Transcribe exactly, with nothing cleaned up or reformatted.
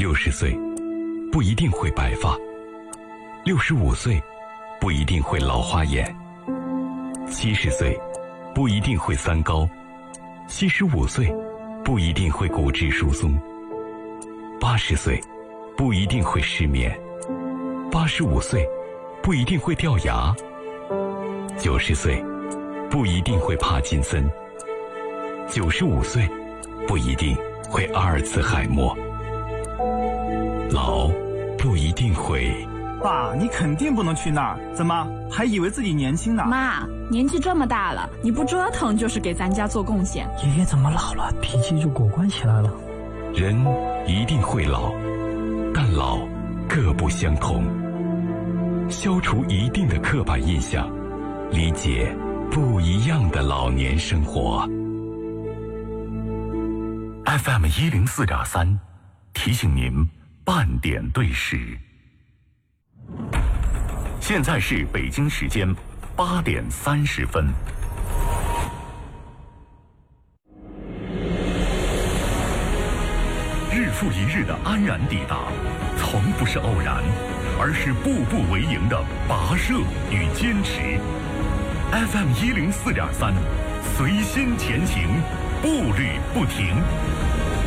六十岁不一定会白发，六十五岁不一定会老花眼，七十岁不一定会三高，七十五岁不一定会骨质疏松，八十岁不一定会失眠，八十五岁不一定会掉牙，九十岁不一定会帕金森，九十五岁不一定会阿尔茨海默，老不一定会。 爸，你肯定不能去那儿，怎么还以为自己年轻呢？ 妈，年纪这么大了，你不折腾就是给咱家做贡献。 爷爷怎么老了，脾气就果断起来了？ 人一定会老，但老各不相同。消除一定的刻板印象，理解不一样的老年生活。F M 一零四点三，提醒您半点对时。现在是北京时间八点三十分。日复一日的安然抵达，从不是偶然，而是步步为营的跋涉与坚持。F M 一零四点三，随心前行，步履不停。